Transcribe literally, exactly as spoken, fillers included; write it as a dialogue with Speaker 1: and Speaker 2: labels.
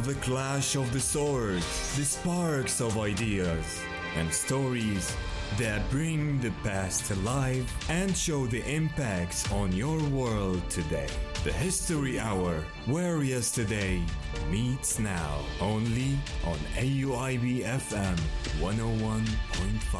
Speaker 1: the clash of the swords, the sparks of ideas, and stories that bring the past to life and show the impacts on your world today. The History Hour, where yesterday meets now, only on A U I B F M one oh one point five.